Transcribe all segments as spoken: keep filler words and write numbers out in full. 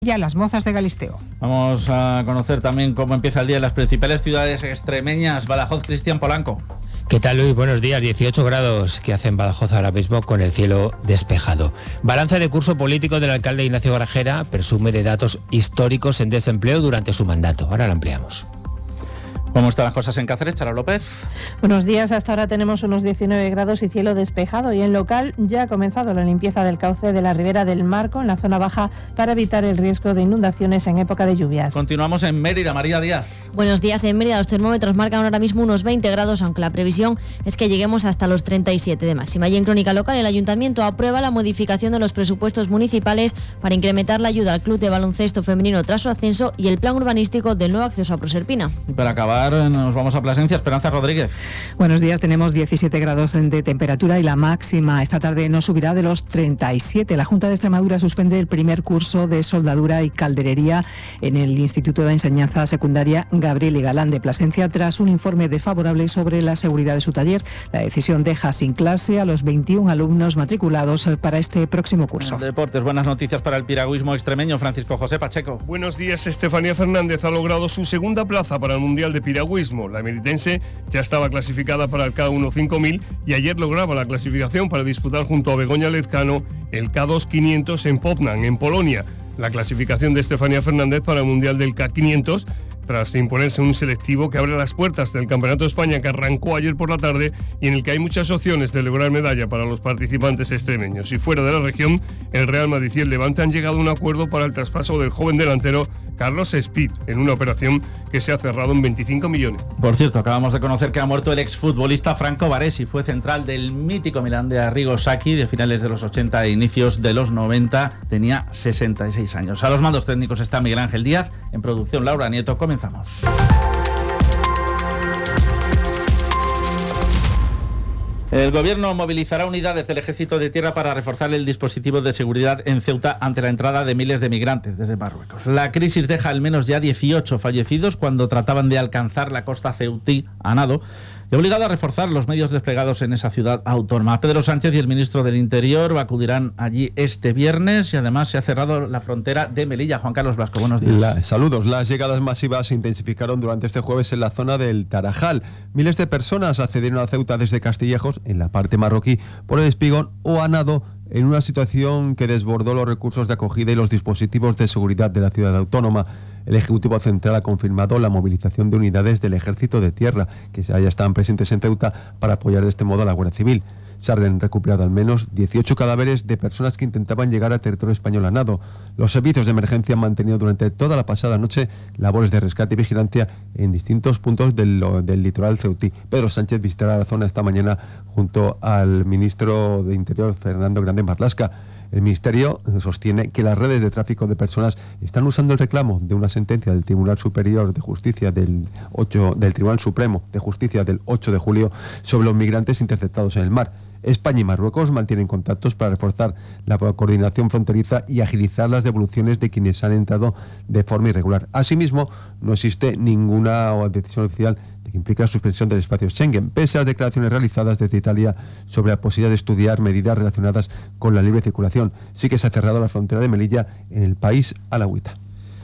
y a Las Mozas de Galisteo. Vamos a conocer también cómo empieza el día en las principales ciudades extremeñas. Badajoz, Cristian Polanco. ¿Qué tal, Luis? Buenos días. dieciocho grados que hace en Badajoz ahora mismo con el cielo despejado. Balance de curso político del alcalde Ignacio Grajera presume de datos históricos en desempleo durante su mandato. Ahora lo ampliamos. ¿Cómo están las cosas en Cáceres, Charo López? Buenos días, hasta ahora tenemos unos diecinueve grados y cielo despejado, y en local ya ha comenzado la limpieza del cauce de la ribera del Marco en la zona baja para evitar el riesgo de inundaciones en época de lluvias. Continuamos en Mérida, María Díaz. Buenos días. En Mérida los termómetros marcan ahora mismo unos veinte grados, aunque la previsión es que lleguemos hasta los treinta y siete de máxima. Y en Crónica Local, el Ayuntamiento aprueba la modificación de los presupuestos municipales para incrementar la ayuda al Club de Baloncesto Femenino tras su ascenso y el plan urbanístico del nuevo acceso a Proserpina. Y para acabar, nos vamos a Plasencia. Esperanza Rodríguez. Buenos días, tenemos diecisiete grados de temperatura y la máxima esta tarde no subirá de los treinta y siete. La Junta de Extremadura suspende el primer curso de soldadura y calderería en el Instituto de Enseñanza Secundaria Gabriel y Galán de Plasencia tras un informe desfavorable sobre la seguridad de su taller. La decisión deja sin clase a los veintiún alumnos matriculados para este próximo curso. Deportes, buenas noticias para el piragüismo extremeño. Francisco José Pacheco. Buenos días. Estefanía Fernández ha logrado su segunda plaza para el Mundial de Piragüismo. La emeritense ya estaba clasificada para el K uno cinco mil y ayer lograba la clasificación para disputar junto a Begoña Lezcano el K dos quinientos en Poznan, en Polonia. La clasificación de Estefanía Fernández para el Mundial del K quinientos, tras imponerse un selectivo que abre las puertas del Campeonato de España que arrancó ayer por la tarde y en el que hay muchas opciones de lograr medalla para los participantes extremeños. Y fuera de la región, el Real Madrid y el Levante han llegado a un acuerdo para el traspaso del joven delantero Carlos Speed, en una operación que se ha cerrado en veinticinco millones. Por cierto, acabamos de conocer que ha muerto el exfutbolista Franco Baresi. Fue central del mítico Milán de Arrigo Sacchi de finales de los ochenta e inicios de los noventa. Tenía sesenta y seis años. A los mandos técnicos está Miguel Ángel Díaz. En producción, Laura Nieto. Comenzamos. El Gobierno movilizará unidades del Ejército de Tierra para reforzar el dispositivo de seguridad en Ceuta ante la entrada de miles de migrantes desde Marruecos. La crisis deja al menos ya dieciocho fallecidos cuando trataban de alcanzar la costa ceutí a nado y obligado a reforzar los medios desplegados en esa ciudad autónoma. Pedro Sánchez y el ministro del Interior acudirán allí este viernes y además se ha cerrado la frontera de Melilla. Juan Carlos Blasco, buenos días. La, saludos. Las llegadas masivas se intensificaron durante este jueves en la zona del Tarajal. Miles de personas accedieron a Ceuta desde Castillejos, en la parte marroquí, por el Espigón o a nado, en una situación que desbordó los recursos de acogida y los dispositivos de seguridad de la ciudad autónoma. El Ejecutivo Central ha confirmado la movilización de unidades del Ejército de Tierra, que ya están presentes en Ceuta, para apoyar de este modo a la Guardia Civil. Se han recuperado al menos dieciocho cadáveres de personas que intentaban llegar al territorio español a nado. Los servicios de emergencia han mantenido durante toda la pasada noche labores de rescate y vigilancia en distintos puntos del, del litoral ceutí. Pedro Sánchez visitará la zona esta mañana junto al ministro de Interior, Fernando Grande Marlaska. El Ministerio sostiene que las redes de tráfico de personas están usando el reclamo de una sentencia del Tribunal Superior de Justicia del, ocho, del Tribunal Supremo de Justicia del ocho de julio sobre los migrantes interceptados en el mar. España y Marruecos mantienen contactos para reforzar la coordinación fronteriza y agilizar las devoluciones de quienes han entrado de forma irregular. Asimismo, no existe ninguna decisión oficial que implica la suspensión del espacio Schengen, pese a las declaraciones realizadas desde Italia sobre la posibilidad de estudiar medidas relacionadas con la libre circulación. Sí que se ha cerrado la frontera de Melilla en el país alauita.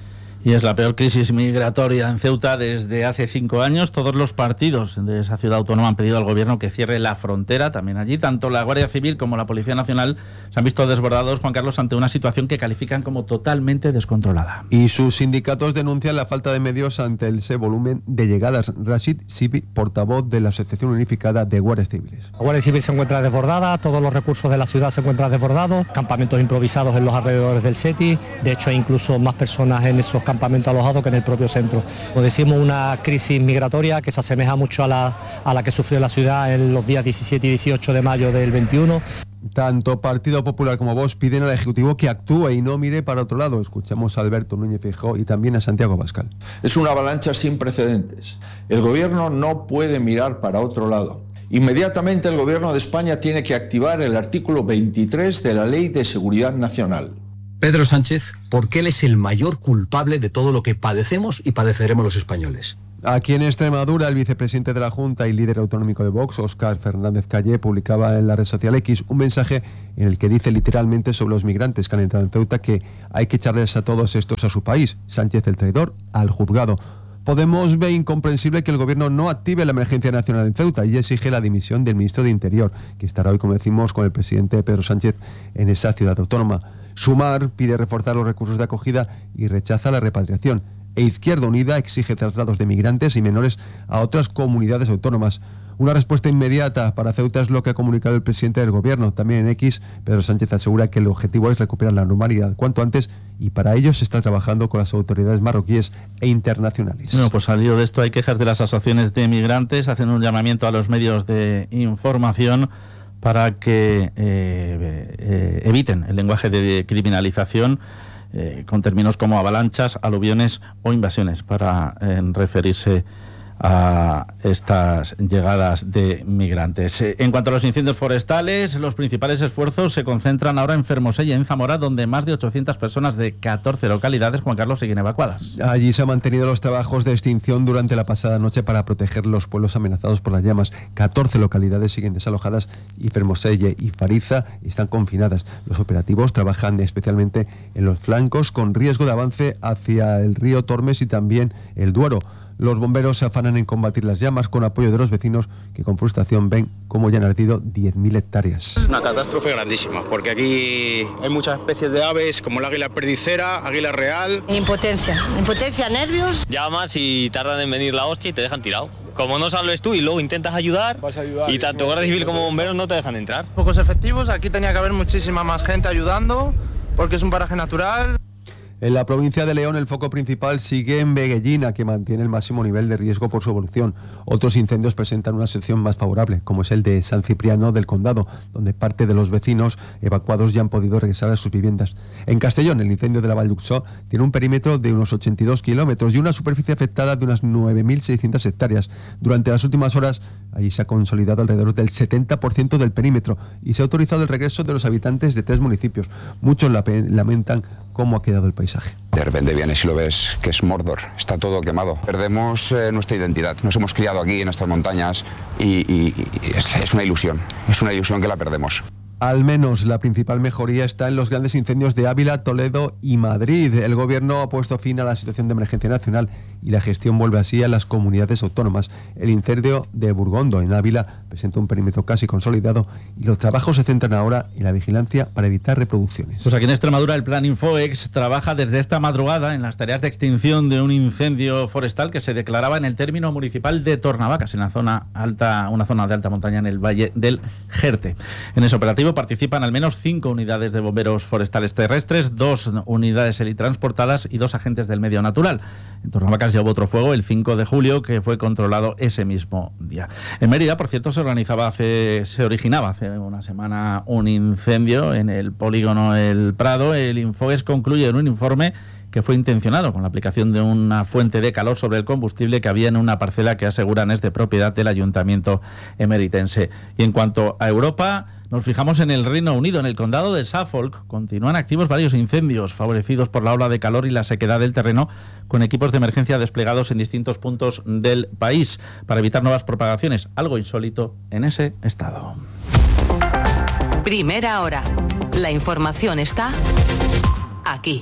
Y es la peor crisis migratoria en Ceuta desde hace cinco años. Todos los partidos de esa ciudad autónoma han pedido al gobierno que cierre la frontera. También allí, tanto la Guardia Civil como la Policía Nacional se han visto desbordados, Juan Carlos, ante una situación que califican como totalmente descontrolada. Y sus sindicatos denuncian la falta de medios ante ese volumen de llegadas. Rashid Sibi, portavoz de la Asociación Unificada de Guardias Civiles. La Guardia Civil se encuentra desbordada, todos los recursos de la ciudad se encuentran desbordados, campamentos improvisados en los alrededores del SETI, de hecho hay incluso más personas en esos campamentos alojados que en el propio centro. Como decimos, una crisis migratoria que se asemeja mucho a la, a la que sufrió la ciudad en los días diecisiete y dieciocho de mayo del veintiuno. Tanto Partido Popular como Vox piden al Ejecutivo que actúe y no mire para otro lado. Escuchamos a Alberto Núñez Feijóo y también a Santiago Abascal. Es una avalancha sin precedentes. El Gobierno no puede mirar para otro lado. Inmediatamente el Gobierno de España tiene que activar el artículo veintitrés de la Ley de Seguridad Nacional. Pedro Sánchez, porque él es el mayor culpable de todo lo que padecemos y padeceremos los españoles. Aquí en Extremadura, el vicepresidente de la Junta y líder autonómico de Vox, Óscar Fernández Calle, publicaba en la red social X un mensaje en el que dice literalmente sobre los migrantes que han entrado en Ceuta que hay que echarles a todos estos a su país. Sánchez, el traidor, al juzgado. Podemos ve incomprensible que el gobierno no active la emergencia nacional en Ceuta y exige la dimisión del ministro de Interior, que estará hoy, como decimos, con el presidente Pedro Sánchez en esa ciudad autónoma. Sumar pide reforzar los recursos de acogida y rechaza la repatriación. E Izquierda Unida exige traslados de migrantes y menores a otras comunidades autónomas. Una respuesta inmediata para Ceuta es lo que ha comunicado el presidente del gobierno. También en X, Pedro Sánchez asegura que el objetivo es recuperar la normalidad cuanto antes y para ello se está trabajando con las autoridades marroquíes e internacionales. Bueno, pues salido de esto hay quejas de las asociaciones de migrantes, hacen un llamamiento a los medios de información para que eh, eh, eviten el lenguaje de criminalización eh, con términos como avalanchas, aluviones o invasiones para eh, referirse a estas llegadas de migrantes. En cuanto a los incendios forestales, los principales esfuerzos se concentran ahora en Fermoselle y en Zamora, donde más de ochocientas personas de catorce localidades, Juan Carlos, siguen evacuadas. Allí se han mantenido los trabajos de extinción durante la pasada noche para proteger los pueblos amenazados por las llamas. catorce localidades siguen desalojadas y Fermoselle y Fariza están confinadas. Los operativos trabajan especialmente en los flancos con riesgo de avance hacia el río Tormes y también el Duero. Los bomberos se afanan en combatir las llamas con apoyo de los vecinos que con frustración ven cómo ya han ardido diez mil hectáreas. Una catástrofe grandísima, porque aquí hay muchas especies de aves como el águila perdicera, águila real. Impotencia, impotencia, nervios. Llamas y tardan en venir la hostia y te dejan tirado. Como no sales tú y luego intentas ayudar, Vas a ayudar y tanto Guardia Civil como bomberos no te dejan entrar. Pocos efectivos, aquí tenía que haber muchísima más gente ayudando, porque es un paraje natural. En la provincia de León, el foco principal sigue en Veguellina, que mantiene el máximo nivel de riesgo por su evolución. Otros incendios presentan una situación más favorable, como es el de San Cipriano del Condado, donde parte de los vecinos evacuados ya han podido regresar a sus viviendas. En Castellón, el incendio de la Vall d'Uixó tiene un perímetro de unos ochenta y dos kilómetros y una superficie afectada de unas nueve mil seiscientas hectáreas. Durante las últimas horas, allí se ha consolidado alrededor del setenta por ciento del perímetro y se ha autorizado el regreso de los habitantes de tres municipios. Muchos lamentan cómo ha quedado el paisaje. De repente vienes y lo ves que es Mordor, está todo quemado. Perdemos eh, nuestra identidad, nos hemos criado aquí en estas montañas y, y, y es, es una ilusión, es una ilusión que la perdemos. Al menos la principal mejoría está en los grandes incendios de Ávila, Toledo y Madrid. El gobierno ha puesto fin a la situación de emergencia nacional y la gestión vuelve así a las comunidades autónomas. El incendio de Burgondo, en Ávila, presenta un perímetro casi consolidado y los trabajos se centran ahora en la vigilancia para evitar reproducciones. Pues aquí en Extremadura el Plan Infoex trabaja desde esta madrugada en las tareas de extinción de un incendio forestal que se declaraba en el término municipal de Tornavacas, en la zona alta, una zona de alta montaña en el Valle del Jerte. En ese operativo participan al menos cinco unidades de bomberos forestales terrestres, dos unidades helitransportadas y dos agentes del medio natural. En Tornavacas ya hubo otro fuego el cinco de julio que fue controlado ese mismo día. En Mérida, por cierto, se organizaba hace, se originaba hace una semana un incendio en el polígono El Prado. El Infoex concluye en un informe que fue intencionado con la aplicación de una fuente de calor sobre el combustible que había en una parcela que aseguran es de propiedad del ayuntamiento emeritense. Y en cuanto a Europa, nos fijamos en el Reino Unido. En el condado de Suffolk continúan activos varios incendios favorecidos por la ola de calor y la sequedad del terreno, con equipos de emergencia desplegados en distintos puntos del país para evitar nuevas propagaciones, algo insólito en ese estado. Primera hora. La información está aquí.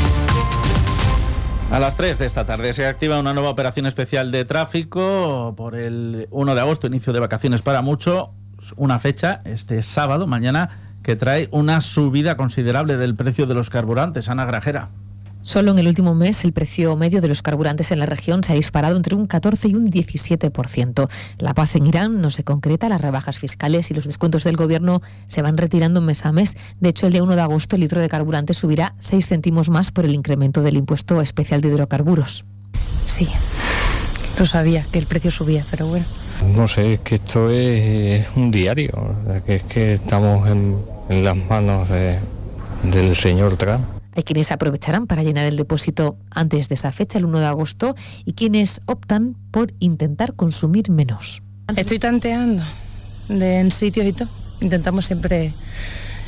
A las tres de esta tarde se activa una nueva operación especial de tráfico por el uno de agosto, inicio de vacaciones para muchos. Una fecha, este sábado, mañana, que trae una subida considerable del precio de los carburantes. Ana Grajera. Solo en el último mes el precio medio de los carburantes en la región se ha disparado entre un catorce y un diecisiete por ciento. La paz en Irán no se concreta, las rebajas fiscales y los descuentos del gobierno se van retirando mes a mes. De hecho, el día uno de agosto el litro de carburante subirá seis céntimos más por el incremento del impuesto especial de hidrocarburos. Sí, lo sabía, que el precio subía, pero bueno. No sé, es que esto es un diario, o sea, que es que estamos en, en las manos de, del señor Trump. Hay quienes aprovecharán para llenar el depósito antes de esa fecha, el uno de agosto, y quienes optan por intentar consumir menos. Estoy tanteando de, en sitios y todo. Intentamos siempre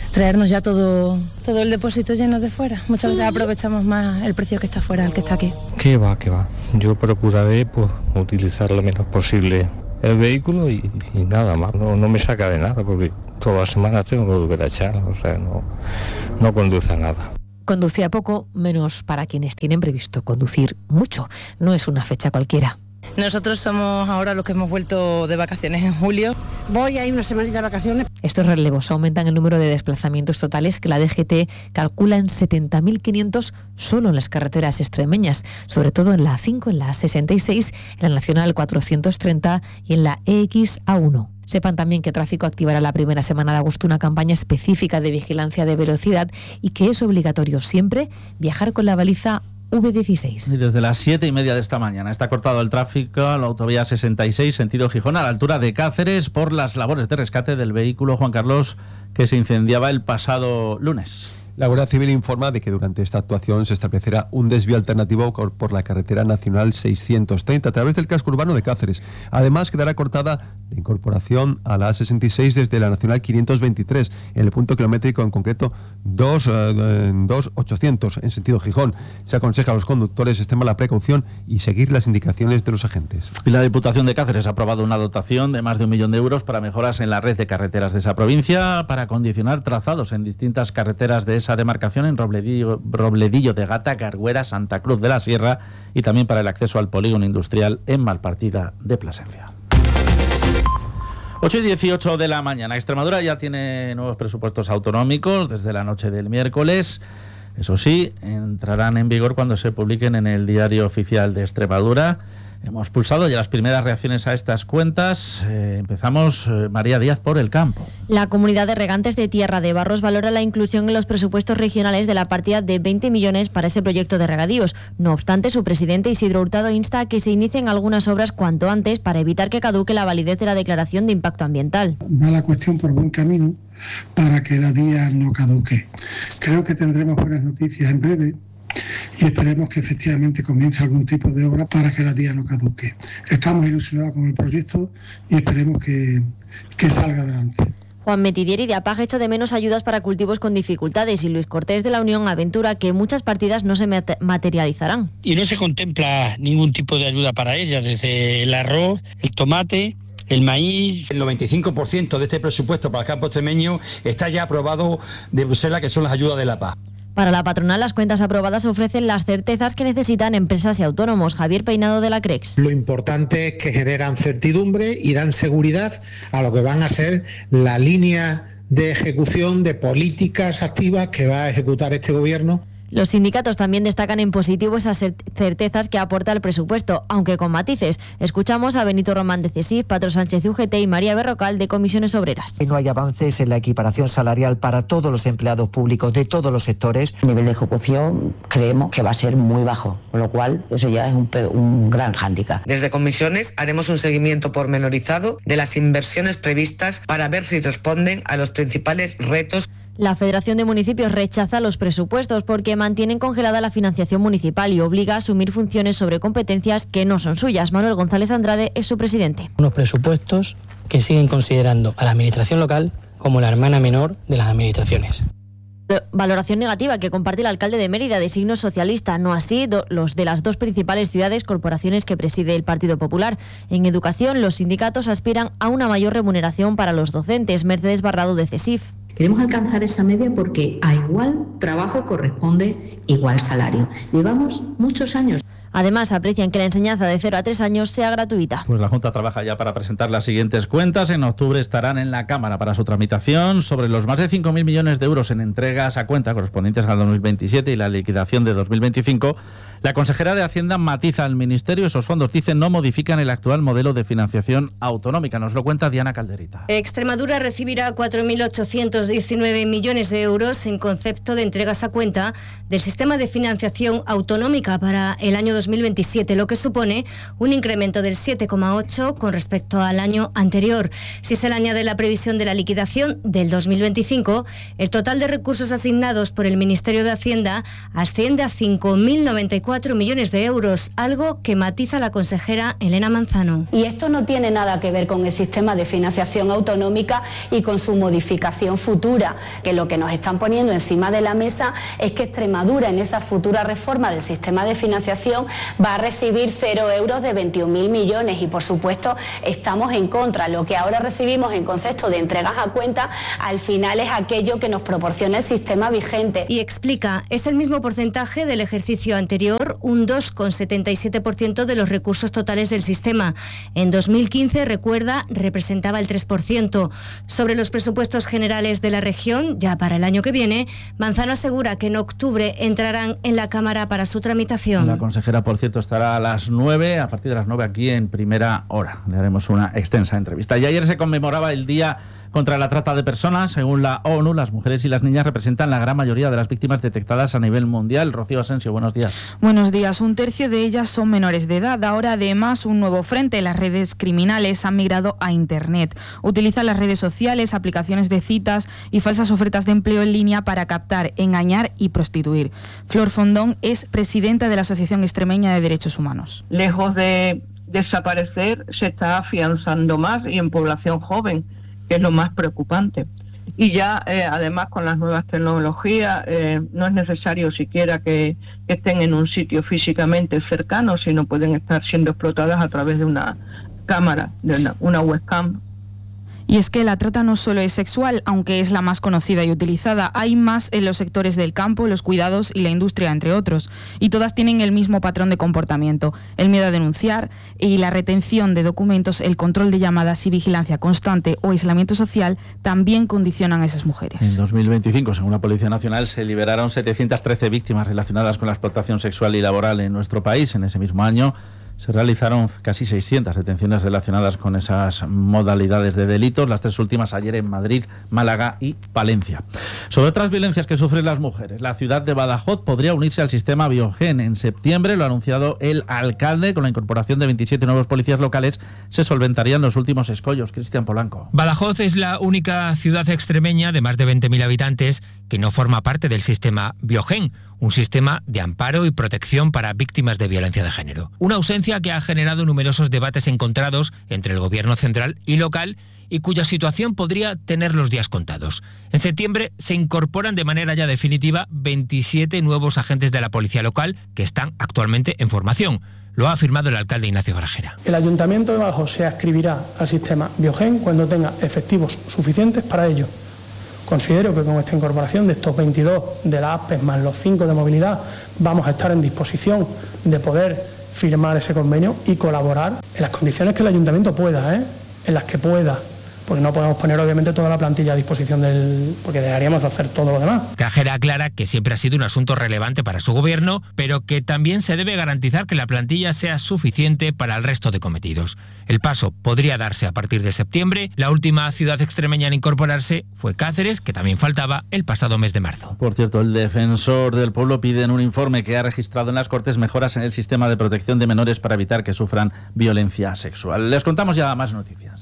traernos ya todo, todo el depósito lleno de fuera. Muchas veces aprovechamos más el precio que está fuera al que está aquí. ¿Qué va, qué va? Yo procuraré pues utilizar lo menos posible el vehículo y, y nada más. No, no me saca de nada porque todas las semanas tengo que volver a echar, o sea, no, no conduce a nada. Conducía poco, menos para quienes tienen previsto conducir mucho. No es una fecha cualquiera. Nosotros somos ahora los que hemos vuelto de vacaciones en julio. Voy a ir una semanita de vacaciones. Estos relevos aumentan el número de desplazamientos totales que la D G T calcula en setenta mil quinientos solo en las carreteras extremeñas, sobre todo en la A cinco, en la A sesenta y seis, en la Nacional cuatrocientos treinta y en la E X A uno. Sepan también que Tráfico activará la primera semana de agosto una campaña específica de vigilancia de velocidad y que es obligatorio siempre viajar con la baliza V dieciséis. Y desde las siete y media de esta mañana está cortado el tráfico a la autovía sesenta y seis, sentido Gijón, a la altura de Cáceres, por las labores de rescate del vehículo, Juan Carlos, que se incendiaba el pasado lunes. La Guardia Civil informa de que durante esta actuación se establecerá un desvío alternativo por la carretera nacional seiscientos treinta a través del casco urbano de Cáceres. Además, quedará cortada la incorporación a la A sesenta y seis desde la nacional quinientos veintitrés, en el punto kilométrico en concreto dos mil ochocientos en sentido Gijón. Se aconseja a los conductores extremar la precaución y seguir las indicaciones de los agentes. Y la Diputación de Cáceres ha aprobado una dotación de más de un millón de euros para mejoras en la red de carreteras de esa provincia, para acondicionar trazados en distintas carreteras de esa demarcación en Robledillo, Robledillo de Gata, Garguera, Santa Cruz de la Sierra, y también para el acceso al polígono industrial en Malpartida de Plasencia. ocho y dieciocho de la mañana. Extremadura ya tiene nuevos presupuestos autonómicos desde la noche del miércoles. Eso sí, entrarán en vigor cuando se publiquen en el Diario Oficial de Extremadura. Hemos pulsado ya las primeras reacciones a estas cuentas. Eh, empezamos, eh, María Díaz, por el campo. La Comunidad de Regantes de Tierra de Barros valora la inclusión en los presupuestos regionales de la partida de veinte millones para ese proyecto de regadíos. No obstante, su presidente Isidro Hurtado insta a que se inicien algunas obras cuanto antes para evitar que caduque la validez de la declaración de impacto ambiental. Va la cuestión por buen camino para que la vía no caduque. Creo que tendremos buenas noticias en breve y esperemos que efectivamente comience algún tipo de obra para que la vía no caduque. Estamos ilusionados con el proyecto y esperemos que, que salga adelante. Juan Metidieri de Apaje echa de menos ayudas para cultivos con dificultades y Luis Cortés de la Unión aventura que muchas partidas no se materializarán. Y no se contempla ningún tipo de ayuda para ellas, desde el arroz, el tomate, el maíz. El noventa y cinco por ciento de este presupuesto para el campo extremeño está ya aprobado de Bruselas, que son las ayudas de la paz. Para la patronal, las cuentas aprobadas ofrecen las certezas que necesitan empresas y autónomos. Javier Peinado de la Crex. Lo importante es que generan certidumbre y dan seguridad a lo que van a ser la línea de ejecución de políticas activas que va a ejecutar este gobierno. Los sindicatos también destacan en positivo esas certezas que aporta el presupuesto, aunque con matices. Escuchamos a Benito Román de CESIF, Patro Sánchez de U G T y María Berrocal de Comisiones Obreras. No hay avances en la equiparación salarial para todos los empleados públicos de todos los sectores. El nivel de ejecución creemos que va a ser muy bajo, con lo cual eso ya es un, un gran hándicap. Desde Comisiones haremos un seguimiento pormenorizado de las inversiones previstas para ver si responden a los principales retos. La Federación de Municipios rechaza los presupuestos porque mantienen congelada la financiación municipal y obliga a asumir funciones sobre competencias que no son suyas. Manuel González Andrade es su presidente. Unos presupuestos que siguen considerando a la administración local como la hermana menor de las administraciones. Valoración negativa que comparte el alcalde de Mérida de signo socialista, no así do, los de las dos principales ciudades corporaciones que preside el Partido Popular. En educación, los sindicatos aspiran a una mayor remuneración para los docentes. Mercedes Barrado de CESIF. Queremos alcanzar esa media porque a igual trabajo corresponde igual salario. Llevamos muchos años. Además, aprecian que la enseñanza de cero a tres años sea gratuita. Pues la Junta trabaja ya para presentar las siguientes cuentas. En octubre estarán en la Cámara para su tramitación sobre los más de cinco mil millones de euros en entregas a cuenta correspondientes al dos mil veintisiete y la liquidación de dos mil veinticinco. La consejera de Hacienda matiza al Ministerio. Esos fondos, dicen, no modifican el actual modelo de financiación autonómica. Nos lo cuenta Diana Calderita. Extremadura recibirá cuatro mil ochocientos diecinueve millones de euros en concepto de entregas a cuenta del sistema de financiación autonómica para el año dos mil veintisiete, lo que supone un incremento del siete coma ocho con respecto al año anterior. Si se le añade la previsión de la liquidación del dos mil veinticinco, el total de recursos asignados por el Ministerio de Hacienda asciende a cinco mil noventa y cuatro cuatro millones de euros, algo que matiza la consejera Elena Manzano. Y esto no tiene nada que ver con el sistema de financiación autonómica y con su modificación futura, que lo que nos están poniendo encima de la mesa es que Extremadura en esa futura reforma del sistema de financiación va a recibir cero euros de veintiún mil millones y por supuesto estamos en contra. Lo que ahora recibimos en concepto de entregas a cuenta al final es aquello que nos proporciona el sistema vigente. Y explica, es el mismo porcentaje del ejercicio anterior, un dos coma setenta y siete por ciento de los recursos totales del sistema. En dos mil quince, recuerda, representaba el tres por ciento. Sobre los presupuestos generales de la región, ya para el año que viene, Manzano asegura que en octubre entrarán en la Cámara para su tramitación. La consejera, por cierto, estará a las nueve, a partir de las nueve aquí en Primera Hora. Le haremos una extensa entrevista. Y ayer se conmemoraba el Día contra la Trata de Personas. Según la ONU, las mujeres y las niñas representan la gran mayoría de las víctimas detectadas a nivel mundial. Rocío Asensio, buenos días. Buenos días. Un tercio de ellas son menores de edad. Ahora, además, un nuevo frente. Las redes criminales han migrado a Internet. Utilizan las redes sociales, aplicaciones de citas y falsas ofertas de empleo en línea para captar, engañar y prostituir. Flor Fondón es presidenta de la Asociación Extremeña de Derechos Humanos. Lejos de desaparecer, se está afianzando más y en población joven, que es lo más preocupante. Y ya, eh, además, con las nuevas tecnologías, eh, no es necesario siquiera que, que estén en un sitio físicamente cercano, sino pueden estar siendo explotadas a través de una cámara, de una, una webcam. Y es que la trata no solo es sexual, aunque es la más conocida y utilizada. Hay más en los sectores del campo, los cuidados y la industria, entre otros. Y todas tienen el mismo patrón de comportamiento. El miedo a denunciar y la retención de documentos, el control de llamadas y vigilancia constante o aislamiento social también condicionan a esas mujeres. En dos mil veinticinco, según la Policía Nacional, se liberaron setecientas trece víctimas relacionadas con la explotación sexual y laboral en nuestro país. En ese mismo año se realizaron casi seiscientas detenciones relacionadas con esas modalidades de delitos, las tres últimas ayer en Madrid, Málaga y Palencia. Sobre otras violencias que sufren las mujeres, la ciudad de Badajoz podría unirse al sistema Biogen. En septiembre, lo ha anunciado el alcalde, con la incorporación de veintisiete nuevos policías locales, se solventarían los últimos escollos. Cristian Polanco. Badajoz es la única ciudad extremeña de más de veinte mil habitantes que no forma parte del sistema Biogen, un sistema de amparo y protección para víctimas de violencia de género. Una ausencia que ha generado numerosos debates encontrados entre el gobierno central y local y cuya situación podría tener los días contados. En septiembre se incorporan de manera ya definitiva veintisiete nuevos agentes de la policía local que están actualmente en formación. Lo ha afirmado el alcalde Ignacio Grajera. El Ayuntamiento de Badajoz se adscribirá al sistema Biogen cuando tenga efectivos suficientes para ello. Considero que con esta incorporación de estos veintidós de la A P E más los cinco de movilidad vamos a estar en disposición de poder firmar ese convenio y colaborar en las condiciones que el Ayuntamiento pueda, ¿eh? en las que pueda. Porque no podemos poner obviamente toda la plantilla a disposición del... porque dejaríamos de hacer todo lo demás. Grajera aclara que siempre ha sido un asunto relevante para su gobierno, pero que también se debe garantizar que la plantilla sea suficiente para el resto de cometidos. El paso podría darse a partir de septiembre. La última ciudad extremeña en incorporarse fue Cáceres, que también faltaba el pasado mes de marzo. Por cierto, el defensor del pueblo pide en un informe que ha registrado en las Cortes mejoras en el sistema de protección de menores para evitar que sufran violencia sexual. Les contamos ya más noticias.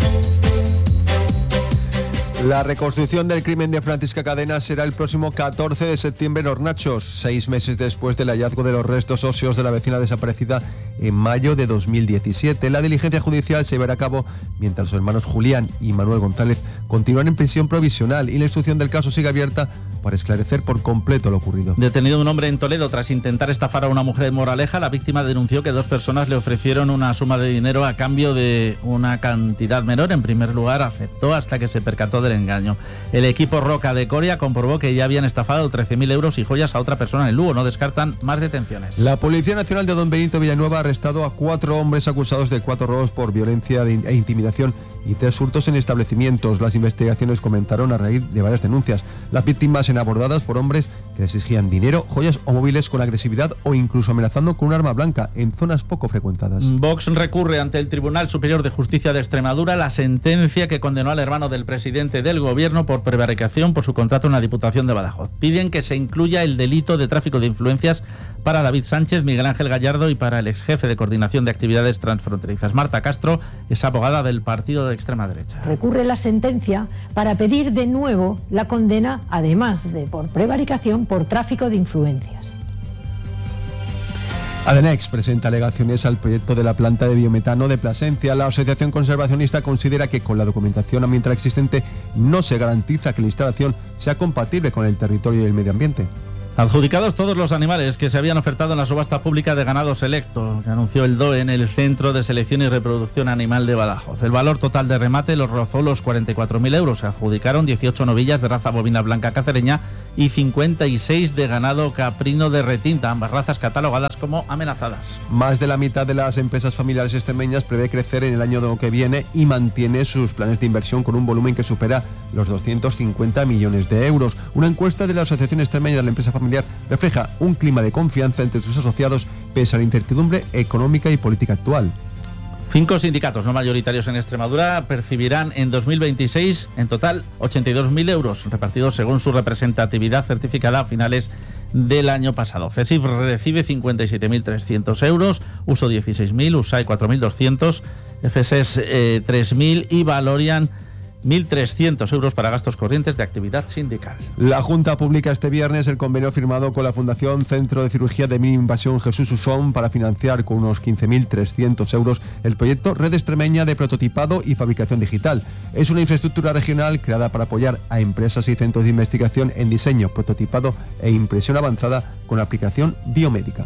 La reconstrucción del crimen de Francisca Cadena será el próximo catorce de septiembre en Hornachos, seis meses después del hallazgo de los restos óseos de la vecina desaparecida en mayo de dos mil diecisiete. La diligencia judicial se llevará a cabo mientras los hermanos Julián y Manuel González continúan en prisión provisional y la instrucción del caso sigue abierta para esclarecer por completo lo ocurrido. Detenido un hombre en Toledo tras intentar estafar a una mujer en Moraleja, la víctima denunció que dos personas le ofrecieron una suma de dinero a cambio de una cantidad menor. En primer lugar, aceptó hasta que se percató del engaño. El equipo Roca de Coria comprobó que ya habían estafado trece mil euros y joyas a otra persona en Lugo. No descartan más detenciones. La Policía Nacional de Don Benito Villanueva ha arrestado a cuatro hombres acusados de cuatro robos por violencia e intimidación y tres hurtos en establecimientos. Las investigaciones comenzaron a raíz de varias denuncias. Las víctimas eran abordadas por hombres que les exigían dinero, joyas o móviles con agresividad o incluso amenazando con un arma blanca en zonas poco frecuentadas. Vox recurre ante el Tribunal Superior de Justicia de Extremadura la sentencia que condenó al hermano del presidente del gobierno por prevaricación por su contrato en la Diputación de Badajoz. Piden que se incluya el delito de tráfico de influencias para David Sánchez, Miguel Ángel Gallardo y para el exjefe de Coordinación de Actividades Transfronterizas. Marta Castro es abogada del partido de extrema derecha. Recurre la sentencia para pedir de nuevo la condena, además de por prevaricación, por tráfico de influencias. Adenex presenta alegaciones al proyecto de la planta de biometano de Plasencia. La asociación conservacionista considera que con la documentación ambiental existente no se garantiza que la instalación sea compatible con el territorio y el medio ambiente. Adjudicados todos los animales que se habían ofertado en la subasta pública de ganado selecto, que anunció el D O E en el Centro de Selección y Reproducción Animal de Badajoz. El valor total de remate los rozó los cuarenta y cuatro mil euros. Se adjudicaron dieciocho novillas de raza bovina blanca cacereña y cincuenta y seis de ganado caprino de retinta, ambas razas catalogadas como amenazadas. Más de la mitad de las empresas familiares extremeñas prevé crecer en el año que viene y mantiene sus planes de inversión con un volumen que supera los doscientos cincuenta millones de euros. Una encuesta de la Asociación Extremeña de la Empresa Familiar refleja un clima de confianza entre sus asociados pese a la incertidumbre económica y política actual. Cinco sindicatos no mayoritarios en Extremadura percibirán en dos mil veintiséis en total ochenta y dos mil euros, repartidos según su representatividad certificada a finales del año pasado. CESIF recibe cincuenta y siete mil trescientos euros, Uso dieciséis mil, USAI cuatro mil doscientos, F S E S eh, tres mil y Valorian mil trescientos euros para gastos corrientes de actividad sindical. La Junta publica este viernes el convenio firmado con la Fundación Centro de Cirugía de Mínima Invasión Jesús Usón para financiar con unos quince mil trescientos euros el proyecto Red Extremeña de Prototipado y Fabricación Digital. Es una infraestructura regional creada para apoyar a empresas y centros de investigación en diseño, prototipado e impresión avanzada con aplicación biomédica.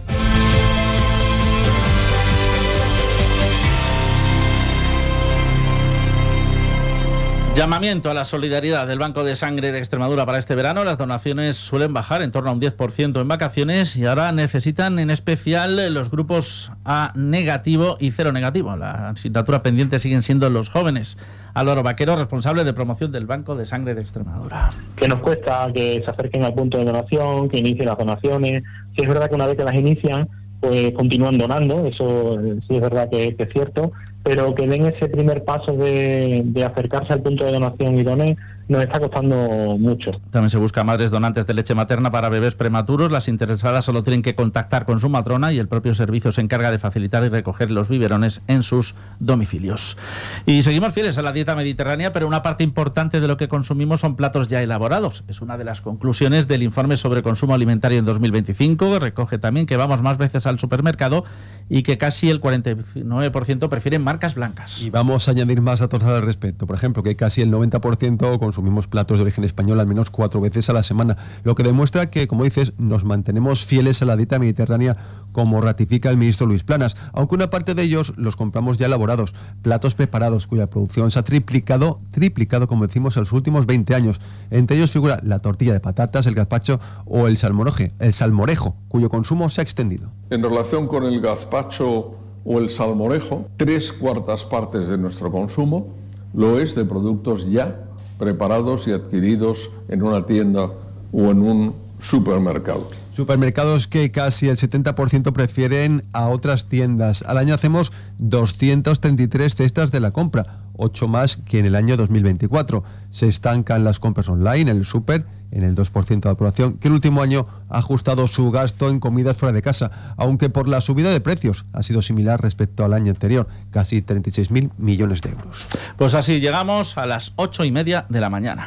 Llamamiento a la solidaridad del Banco de Sangre de Extremadura para este verano. Las donaciones suelen bajar en torno a un diez por ciento en vacaciones y ahora necesitan en especial los grupos A negativo y cero negativo. La asignatura pendiente siguen siendo los jóvenes. Álvaro Vaquero, responsable de promoción del Banco de Sangre de Extremadura. Que nos cuesta que se acerquen al punto de donación, que inicien las donaciones. Si es verdad que una vez que las inician, pues continúan donando, eso sí es verdad que, que es cierto, pero que den ese primer paso de, de acercarse al punto de donación y donen, nos está costando mucho. También se busca madres donantes de leche materna para bebés prematuros. Las interesadas solo tienen que contactar con su matrona y el propio servicio se encarga de facilitar y recoger los biberones en sus domicilios. Y seguimos fieles a la dieta mediterránea, pero una parte importante de lo que consumimos son platos ya elaborados. Es una de las conclusiones del informe sobre consumo alimentario en dos mil veinticinco. Recoge también que vamos más veces al supermercado y que casi el cuarenta y nueve por ciento prefieren marcas blancas. Y vamos a añadir más datos al respecto. Por ejemplo, que casi el noventa por ciento consumimos platos de origen español al menos cuatro veces a la semana, lo que demuestra que, como dices, nos mantenemos fieles a la dieta mediterránea, como ratifica el ministro Luis Planas, aunque una parte de ellos los compramos ya elaborados, platos preparados cuya producción se ha triplicado, triplicado como decimos, en los últimos veinte años. Entre ellos figura la tortilla de patatas, el gazpacho o el salmorejo, el salmorejo, cuyo consumo se ha extendido. En relación con el gazpacho o el salmorejo, tres cuartas partes de nuestro consumo lo es de productos ya preparados y adquiridos en una tienda o en un supermercado. Supermercados que casi el setenta por ciento prefieren a otras tiendas. Al año hacemos doscientas treinta y tres cestas de la compra, ocho más que en el año dos mil veinticuatro. Se estancan las compras online, el súper, en el dos por ciento de aprobación, que el último año ha ajustado su gasto en comidas fuera de casa, aunque por la subida de precios ha sido similar respecto al año anterior, casi treinta y seis mil millones de euros. Pues así llegamos a las ocho y media de la mañana.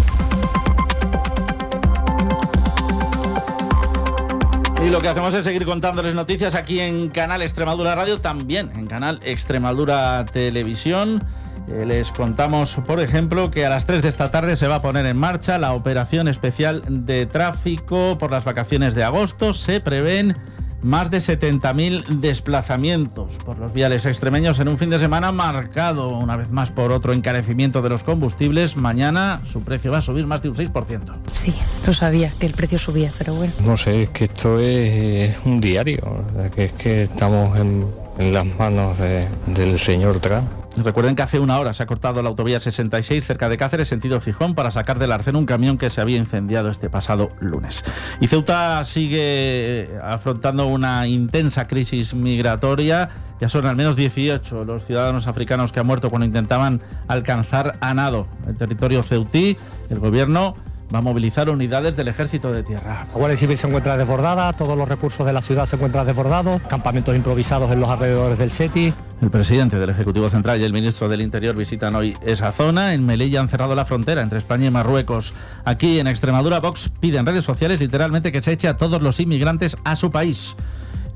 Y lo que hacemos es seguir contándoles noticias aquí en Canal Extremadura Radio, también en Canal Extremadura Televisión. Eh, les contamos, por ejemplo, que a las tres de esta tarde se va a poner en marcha la operación especial de tráfico por las vacaciones de agosto. Se prevén más de setenta mil desplazamientos por los viales extremeños en un fin de semana marcado una vez más por otro encarecimiento de los combustibles. Mañana su precio va a subir más de un seis por ciento. Sí, lo sabía, que el precio subía, pero bueno. No sé, es que esto es un diario, que es que estamos en, en las manos de, del señor Trump. Recuerden que hace una hora se ha cortado la autovía sesenta y seis cerca de Cáceres, sentido Gijón, para sacar del arcén un camión que se había incendiado este pasado lunes. Y Ceuta sigue afrontando una intensa crisis migratoria. Ya son al menos dieciocho los ciudadanos africanos que han muerto cuando intentaban alcanzar a nado el territorio ceutí. El gobierno va a movilizar unidades del Ejército de Tierra. La Guardia Civil se encuentra desbordada, todos los recursos de la ciudad se encuentran desbordados, campamentos improvisados en los alrededores del SETI. El presidente del Ejecutivo Central y el ministro del Interior visitan hoy esa zona. En Melilla han cerrado la frontera entre España y Marruecos. Aquí en Extremadura, Vox pide en redes sociales literalmente que se eche a todos los inmigrantes a su país.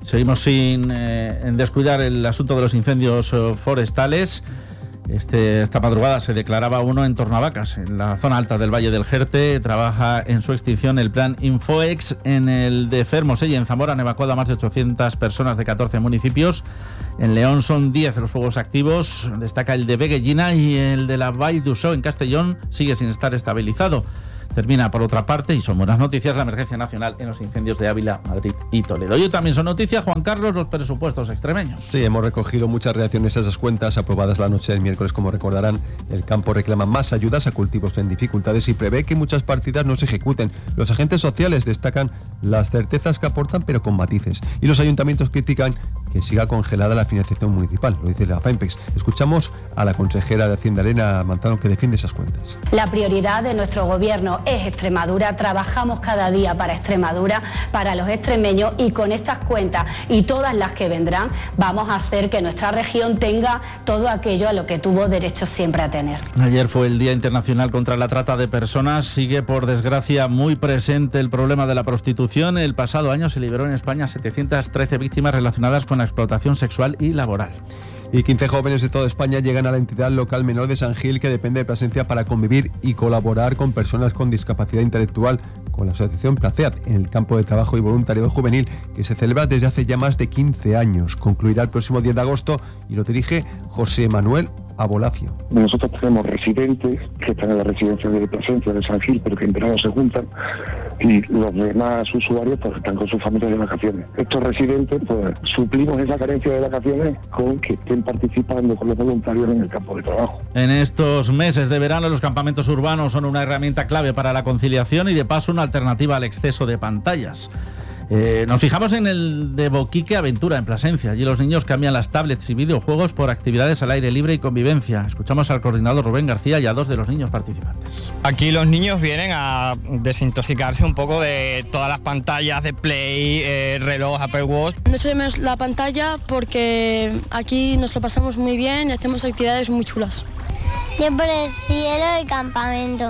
Seguimos sin eh, en descuidar el asunto de los incendios eh, forestales. Este, esta madrugada se declaraba uno en Tornavacas, en la zona alta del Valle del Jerte. Trabaja en su extinción el plan Infoex. En el de Fermoselle y en Zamora han evacuado a más de ochocientas personas de catorce municipios. En León son diez los fuegos activos. Destaca el de Beguellina, y el de la Vall d'Uixó en Castellón sigue sin estar estabilizado. Termina, por otra parte, y son buenas noticias, la emergencia nacional en los incendios de Ávila, Madrid y Toledo. Y también son noticias, Juan Carlos, los presupuestos extremeños. Sí, hemos recogido muchas reacciones a esas cuentas aprobadas la noche del miércoles. Como recordarán, el campo reclama más ayudas a cultivos en dificultades y prevé que muchas partidas no se ejecuten. Los agentes sociales destacan las certezas que aportan, pero con matices. Y los ayuntamientos critican que siga congelada la financiación municipal, lo dice la FAEMPEX. Escuchamos a la consejera de Hacienda, Elena Manzano, que defiende esas cuentas. La prioridad de nuestro gobierno es Extremadura, trabajamos cada día para Extremadura, para los extremeños, y con estas cuentas y todas las que vendrán vamos a hacer que nuestra región tenga todo aquello a lo que tuvo derecho siempre a tener. Ayer fue el Día Internacional contra la Trata de Personas. Sigue, por desgracia, muy presente el problema de la prostitución. El pasado año se liberó en España setecientas trece víctimas relacionadas con la explotación sexual y laboral. Y quince jóvenes de toda España llegan a la entidad local menor de San Gil, que depende de Plasencia para convivir y colaborar con personas con discapacidad intelectual, con la asociación Placeat, en el campo de trabajo y voluntariado juvenil, que se celebra desde hace ya más de quince años. Concluirá el próximo diez de agosto y lo dirige José Manuel Abolacio. Nosotros tenemos residentes que están en la residencia de Plasencia de San Gil, pero que en verano se juntan, y los demás usuarios pues están con sus familias de vacaciones. Estos residentes pues suplimos esa carencia de vacaciones con que estén participando con los voluntarios en el campo de trabajo. En estos meses de verano los campamentos urbanos son una herramienta clave para la conciliación y de paso una alternativa al exceso de pantallas. Eh, nos fijamos en el de Boquique Aventura, en Plasencia. Allí los niños cambian las tablets y videojuegos por actividades al aire libre y convivencia. Escuchamos al coordinador Rubén García y a dos de los niños participantes. Aquí los niños vienen a desintoxicarse un poco de todas las pantallas de Play, eh, reloj, Apple Watch. No echo de menos la pantalla porque aquí nos lo pasamos muy bien y hacemos actividades muy chulas. Yo por el cielo y campamento.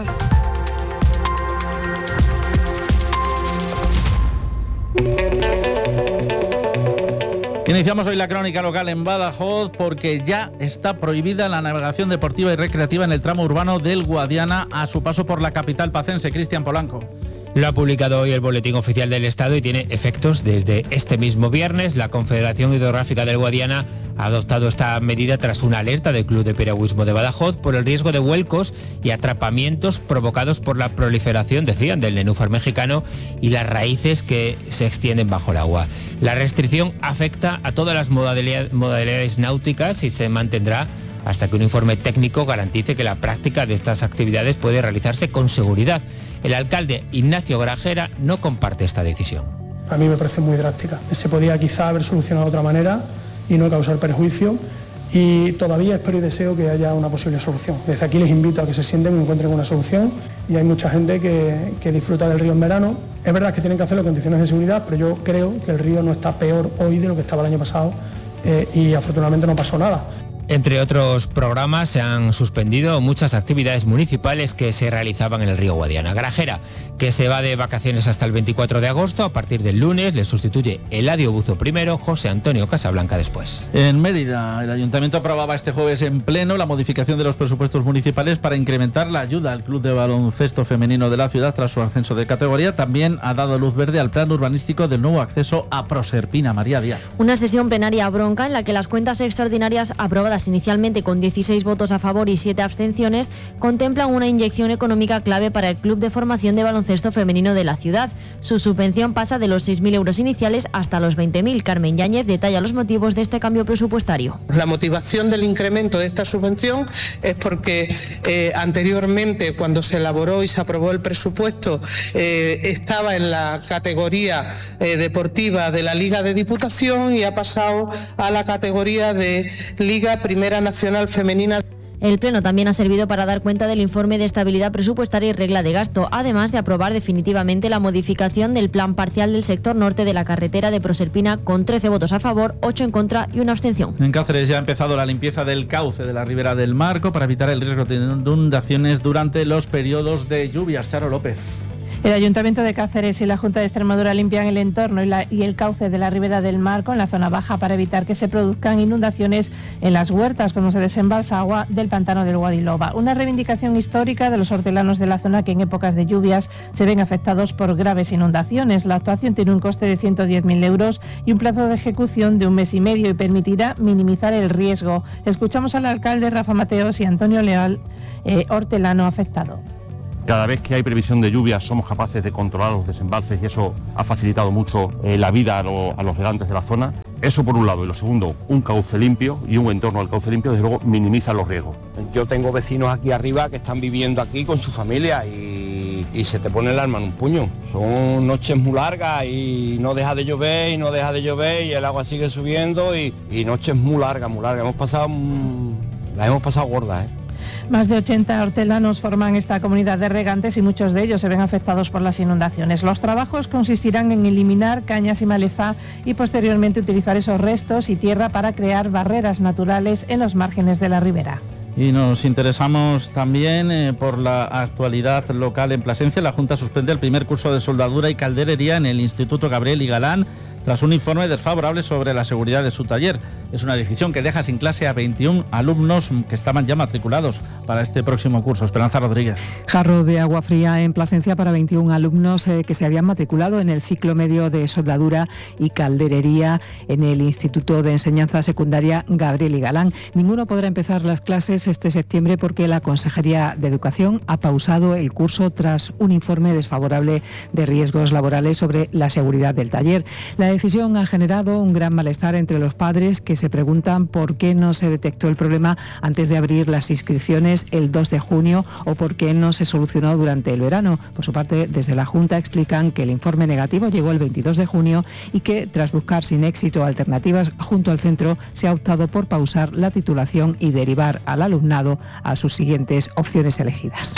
Iniciamos hoy la crónica local en Badajoz porque ya está prohibida la navegación deportiva y recreativa en el tramo urbano del Guadiana a su paso por la capital pacense. Cristian Polanco. Lo ha publicado hoy el Boletín Oficial del Estado y tiene efectos desde este mismo viernes. La Confederación Hidrográfica del Guadiana ha adoptado esta medida tras una alerta del Club de Piragüismo de Badajoz por el riesgo de vuelcos y atrapamientos provocados por la proliferación, decían, del nenúfar mexicano y las raíces que se extienden bajo el agua. La restricción afecta a todas las modalidades náuticas y se mantendrá hasta que un informe técnico garantice que la práctica de estas actividades puede realizarse con seguridad. El alcalde Ignacio Grajera no comparte esta decisión. A mí me parece muy drástica. Se podía quizá haber solucionado de otra manera y no causar perjuicio, y todavía espero y deseo que haya una posible solución. Desde aquí les invito a que se sienten y encuentren una solución, y hay mucha gente que, que disfruta del río en verano. Es verdad que tienen que hacerlo en condiciones de seguridad, pero yo creo que el río no está peor hoy de lo que estaba el año pasado, eh, y afortunadamente no pasó nada. Entre otros programas, se han suspendido muchas actividades municipales que se realizaban en el río Guadiana. Grajera, que se va de vacaciones hasta el veinticuatro de agosto, a partir del lunes le sustituye Eladio Buzo primero, José Antonio Casablanca después. En Mérida, el Ayuntamiento aprobaba este jueves en pleno la modificación de los presupuestos municipales para incrementar la ayuda al Club de Baloncesto Femenino de la ciudad tras su ascenso de categoría. También ha dado luz verde al plan urbanístico del nuevo acceso a Proserpina. María Díaz. Una sesión plenaria bronca en la que las cuentas extraordinarias aprobadas inicialmente con dieciséis votos a favor y siete abstenciones contemplan una inyección económica clave para el Club de Formación de Baloncesto Femenino de la ciudad. Su subvención pasa de los seis mil euros iniciales hasta los veinte mil. Carmen Yáñez detalla los motivos de este cambio presupuestario. La motivación del incremento de esta subvención es porque eh, anteriormente, cuando se elaboró y se aprobó el presupuesto, eh, estaba en la categoría eh, deportiva de la Liga de Diputación y ha pasado a la categoría de Liga Primera Nacional Femenina. El Pleno también ha servido para dar cuenta del informe de estabilidad presupuestaria y regla de gasto, además de aprobar definitivamente la modificación del plan parcial del sector norte de la carretera de Proserpina, con trece votos a favor, ocho en contra y una abstención. En Cáceres ya ha empezado la limpieza del cauce de la ribera del Marco para evitar el riesgo de inundaciones durante los periodos de lluvias. Charo López. El Ayuntamiento de Cáceres y la Junta de Extremadura limpian el entorno y, la, y el cauce de la ribera del Marco en la zona baja para evitar que se produzcan inundaciones en las huertas cuando se desembalsa agua del pantano del Guadiloba. Una reivindicación histórica de los hortelanos de la zona que en épocas de lluvias se ven afectados por graves inundaciones. La actuación tiene un coste de ciento diez mil euros y un plazo de ejecución de un mes y medio y permitirá minimizar el riesgo. Escuchamos al alcalde Rafa Mateos y Antonio Leal, eh, hortelano afectado. Cada vez que hay previsión de lluvias somos capaces de controlar los desembalses y eso ha facilitado mucho eh, la vida a, lo, a los regantes de la zona. Eso por un lado. Y lo segundo, un cauce limpio y un entorno al cauce limpio, desde luego, minimiza los riesgos. Yo tengo vecinos aquí arriba que están viviendo aquí con su familia y, y se te pone el alma en un puño. Son noches muy largas y no deja de llover y no deja de llover y el agua sigue subiendo y, y noches muy largas, muy largas. Hemos pasado, las hemos pasado gordas, ¿eh? Más de ochenta hortelanos forman esta comunidad de regantes y muchos de ellos se ven afectados por las inundaciones. Los trabajos consistirán en eliminar cañas y maleza y posteriormente utilizar esos restos y tierra para crear barreras naturales en los márgenes de la ribera. Y nos interesamos también eh, por la actualidad local en Plasencia. La Junta suspende el primer curso de soldadura y calderería en el Instituto Gabriel y Galán tras un informe desfavorable sobre la seguridad de su taller. Es una decisión que deja sin clase a veintiún alumnos que estaban ya matriculados para este próximo curso. Esperanza Rodríguez. Jarro de agua fría en Plasencia para veintiún alumnos eh, que se habían matriculado en el ciclo medio de soldadura y calderería en el Instituto de Enseñanza Secundaria Gabriel y Galán. Ninguno podrá empezar las clases este septiembre porque la Consejería de Educación ha pausado el curso tras un informe desfavorable de riesgos laborales sobre la seguridad del taller. La decisión ha generado un gran malestar entre los padres que se preguntan por qué no se detectó el problema antes de abrir las inscripciones el dos de junio o por qué no se solucionó durante el verano. Por su parte, desde la Junta explican que el informe negativo llegó el veintidós de junio y que, tras buscar sin éxito alternativas junto al centro, se ha optado por pausar la titulación y derivar al alumnado a sus siguientes opciones elegidas.